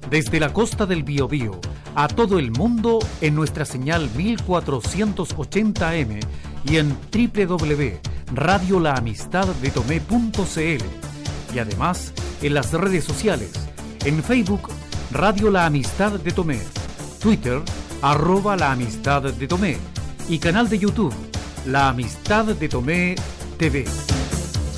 Desde la costa del Biobío a todo el mundo en nuestra señal 1480M y en www.radiolaamistaddetomé.cl y además en las redes sociales, en Facebook Radio La Amistad de Tomé, Twitter @La Amistad de Tomé y canal de YouTube La Amistad de Tomé TV.